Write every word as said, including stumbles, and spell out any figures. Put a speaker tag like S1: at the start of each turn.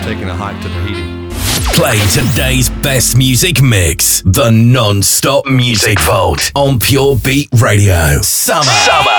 S1: taking a hike to Tahiti.
S2: Play today's best music mix. The Non-Stop Music Vault on Pure Beat Radio. Summer. Summer.